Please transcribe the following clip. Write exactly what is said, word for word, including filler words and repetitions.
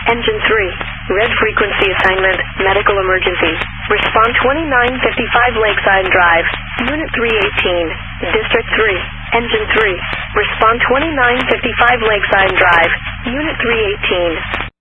Engine three. Red frequency assignment, medical emergency. Respond twenty-nine fifty-five Lakeside Drive. Unit three eighteen. District three. Engine three. Respond twenty-nine fifty-five Lakeside Drive. Unit three eighteen.